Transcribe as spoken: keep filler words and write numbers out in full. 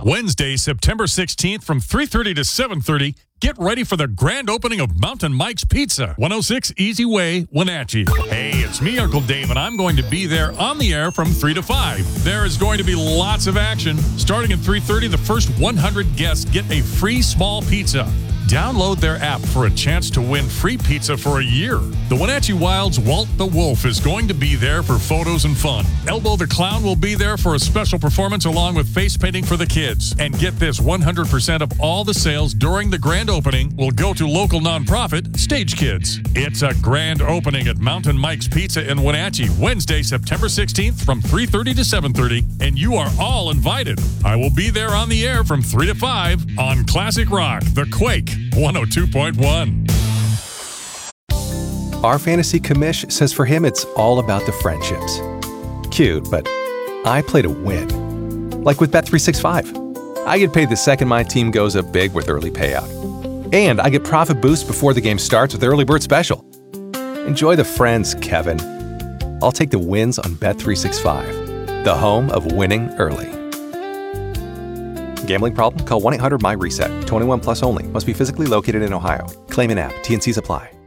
deal. Wednesday, September sixteenth from three thirty to seven thirty. Get ready for the grand opening of Mountain Mike's Pizza, one oh six Easy Way, Wenatchee. Hey, it's me, Uncle Dave, and I'm going to be there on the air from three to five. There is going to be lots of action. Starting at three thirty, the first one hundred guests get a free small pizza. Download their app for a chance to win free pizza for a year. The Wenatchee Wild's Walt the Wolf is going to be there for photos and fun. Elbow the Clown will be there for a special performance along with face painting for the kids. And get this, one hundred percent of all the sales during the grand opening will go to local nonprofit Stage Kids. It's a grand opening at Mountain Mike's Pizza in Wenatchee, Wednesday, September sixteenth from three thirty to seven thirty, and you are all invited. I will be there on the air from three to five on Classic Rock, The Quake, one oh two point one. Our fantasy commish says for him it's all about the friendships. Cute, but I play to win. Like with Bet three sixty-five. I get paid the second my team goes up big with early payout. And I get profit boost before the game starts with Early Bird Special. Enjoy the friends, Kevin. I'll take the wins on Bet three sixty-five, the home of winning early. Gambling problem? Call one eight hundred M Y RESET. twenty-one plus only. Must be physically located in Ohio. Claim in app. T N Cs apply.